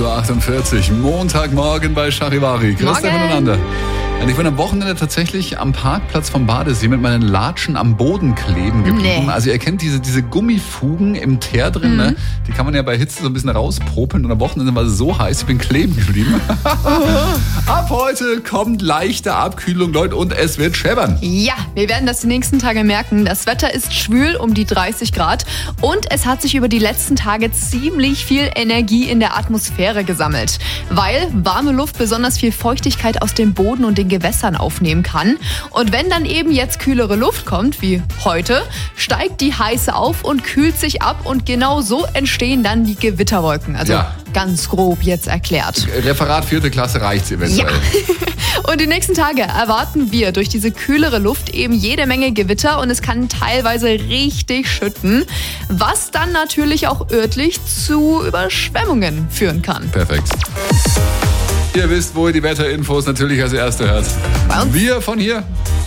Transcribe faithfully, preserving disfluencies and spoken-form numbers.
Uhr achtundvierzig, Montagmorgen bei Charivari. Christian voneinander. Und ich bin am Wochenende tatsächlich am Parkplatz vom Badesee mit meinen Latschen am Boden kleben geblieben. Nee. Also ihr kennt diese, diese Gummifugen im Teer drin, mhm. ne? Die kann man ja bei Hitze so ein bisschen rauspopeln. Und am Wochenende war es so heiß, ich bin kleben geblieben. Ab heute kommt leichte Abkühlung, Leute, und es wird scheppern. Ja, wir werden das die nächsten Tage merken. Das Wetter ist schwül um die dreißig Grad und es hat sich über die letzten Tage ziemlich viel Energie in der Atmosphäre gesammelt, weil warme Luft besonders viel Feuchtigkeit aus dem Boden und den Gewässern aufnehmen kann. Und wenn dann eben jetzt kühlere Luft kommt, wie heute, steigt die heiße auf und kühlt sich ab und genau so entstehen dann die Gewitterwolken. Also ja. Ganz grob jetzt erklärt. Referat vierte Klasse reicht's eventuell. Ja. Und die nächsten Tage erwarten wir durch diese kühlere Luft eben jede Menge Gewitter und es kann teilweise richtig schütten, was dann natürlich auch örtlich zu Überschwemmungen führen kann. Perfekt. Ihr wisst, wo ihr die Wetterinfos natürlich als Erste hört. Wir von hier.